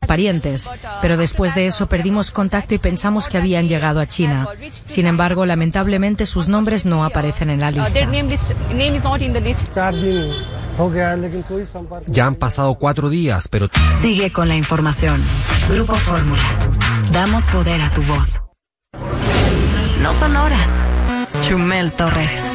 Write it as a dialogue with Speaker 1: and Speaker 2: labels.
Speaker 1: parientes, pero después de eso perdimos contacto y pensamos que habían llegado a China. Sin embargo, lamentablemente sus nombres no aparecen en la lista.
Speaker 2: Ya han pasado 4 días, pero...
Speaker 3: Sigue con la información. Grupo Fórmula. Damos poder a tu voz. No son horas. Chumel Torres.